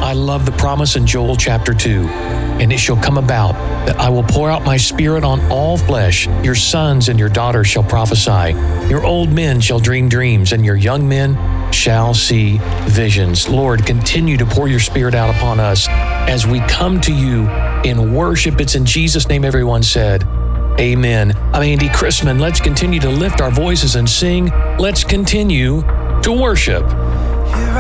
I love the promise in Joel chapter 2. And it shall come about that I will pour out my Spirit on all flesh. Your sons and your daughters shall prophesy. Your old men shall dream dreams, and your young men shall see visions. Lord, continue to pour your Spirit out upon us as we come to you in worship. It's in Jesus' name everyone said, amen. I'm Andy Chrisman. Let's continue to lift our voices and sing. Let's continue to worship.